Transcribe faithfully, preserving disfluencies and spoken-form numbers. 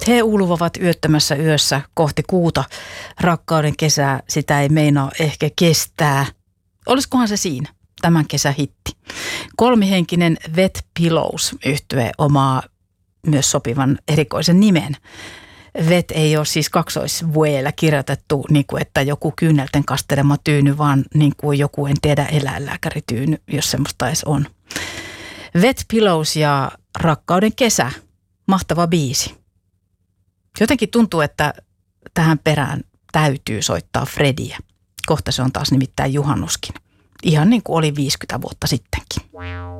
He ulvovat yöttömässä yössä kohti kuuta. Rakkauden kesää, sitä ei meinaa ehkä kestää. Olisikohan se siinä, tämän kesän hitti. Kolmihenkinen Wet Pillows -yhtye omaa myös sopivan erikoisen nimen. Vet ei ole siis kaksoisvueellä kirjoitettu, niin kuin että joku kyynelten kastelema tyyny, vaan niin kuin joku, en tiedä, eläinlääkärityyny, jos semmoista edes on. Wet Pillows ja Rakkauden kesä, mahtava biisi. Jotenkin tuntuu, että tähän perään täytyy soittaa Frediä. Kohta se on taas nimittäin juhannuskin. Ihan niin kuin oli viisikymmentä vuotta sittenkin.